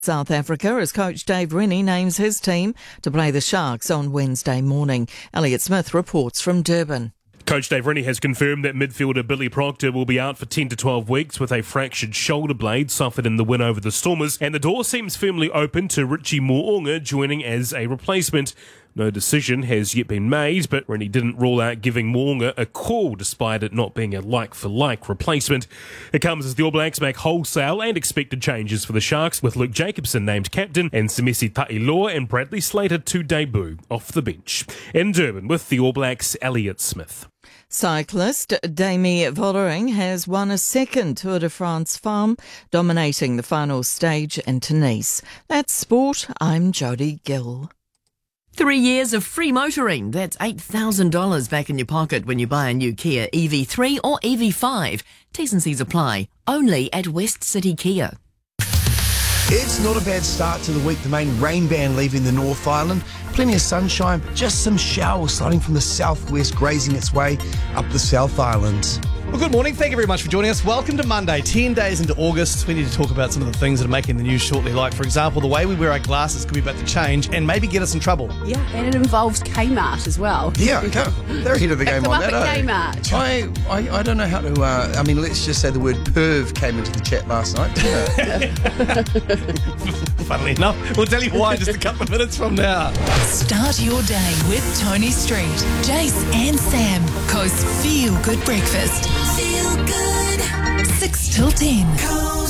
South Africa as coach Dave Rennie names his team to play the Sharks on Wednesday morning. Elliot Smith reports from Durban. Coach Dave Rennie has confirmed that midfielder Billy Proctor will be out for 10 to 12 weeks with a fractured shoulder blade suffered in the win over the Stormers, and the door seems firmly open to Richie Mo'unga joining as a replacement. No decision has yet been made, but Rennie didn't rule out giving Mo'unga a call despite it not being a like-for-like replacement. It comes as the All Blacks make wholesale and expected changes for the Sharks, with Luke Jacobson named captain and Semesi Ta'iloa and Bradley Slater to debut off the bench. In Durban with the All Blacks, Elliot Smith. Cyclist Demi Vollering has won a second Tour de France farm, dominating the final stage in Tunis. That's sport. I'm Jodie Gill. 3 years of free motoring. That's $8,000 back in your pocket when you buy a new Kia EV3 or EV5. T's and C's apply. Only at West City Kia. It's not a bad start to the week. The main rain band leaving the North Island. Plenty of sunshine, but just some showers sliding from the southwest, grazing its way up the South Island. Well, good morning. Thank you very much for joining us. Welcome to Monday, 10 days into August. We need to talk about some of the things that are making the news shortly. Like, for example, the way we wear our glasses could be about to change and maybe get us in trouble. Yeah, and it involves Kmart as well. Yeah, they're ahead of the game on that. Kmart. I don't know how to, let's just say the word perv came into the chat last night. Funnily enough, we'll tell you why in just a couple of minutes from now. Start your day with Tony Street, Jace and Sam. Coast Feel Good Breakfast. Feel good. 6 till 10.